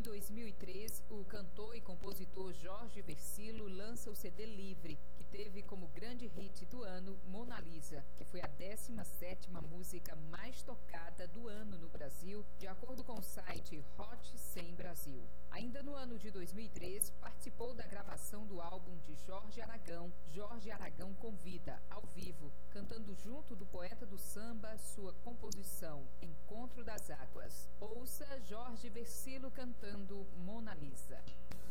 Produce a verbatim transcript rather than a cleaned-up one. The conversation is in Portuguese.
dois mil e três, o cantor e compositor Jorge Vercillo lança o C D Livre, que teve como grande hit do ano Mona Lisa, que foi a décima sétima música mais tocada do ano no Brasil, de acordo com o site Hot cem Brasil. Ainda no ano de dois mil e três, participou da gravação do álbum de Jorge Aragão, Jorge Aragão Convida, ao vivo, cantando junto do poeta do samba sua composição Encontro das Águas. Ouça Jorge Vercillo cantando Mona Lisa.